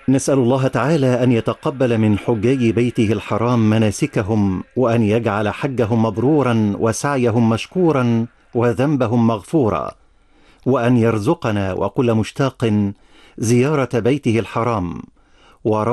نسأل الله تعالى أن يتقبل من حجاج بيته الحرام مناسكهم، وأن يجعل حجهم مبرورا وسعيهم مشكورا وذنبهم مغفورا، وأن يرزقنا وكل مشتاق زيارة بيته الحرام